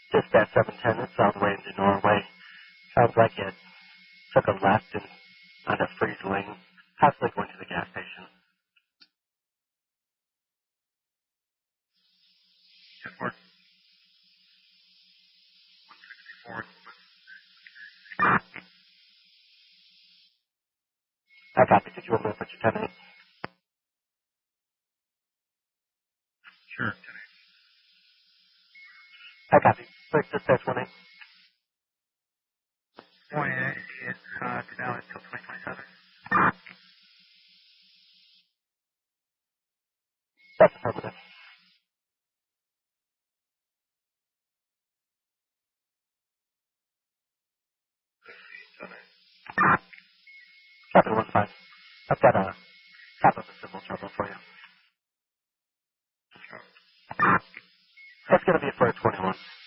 Dispatch 710, it's on the way into Norway. Sounds like it took a left and on a freeze lane, possibly going to the gas station. Airport. 164. I copy. Did you want me to put your 10-8? Sure. I copy. Quick dispatch 1-8. 1-8, it's now until 2027. That's affirmative. Copy 1-5. I've got a top of the symbol trouble for you. That's going to be for a 21.